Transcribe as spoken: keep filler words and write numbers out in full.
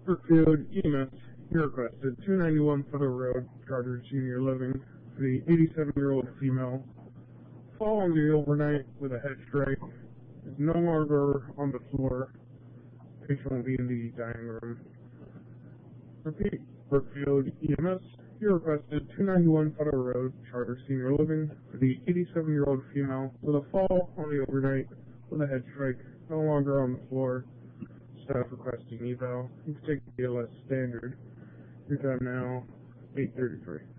Brookfield E M S, you're requested two ninety-one Federal Road, Charter Senior Living, for the eighty-seven-year-old female. Fall on the overnight with a head strike. Is no longer on the floor. Patient will be in the dining room. Repeat, Brookfield E M S, you're requested two ninety-one Federal Road, Charter Senior Living, for the eighty-seven-year-old female with a fall on the overnight with a head strike, no longer on the floor. Staff requesting eval. You can take the B L S standard. Your time now, eight thirty-three.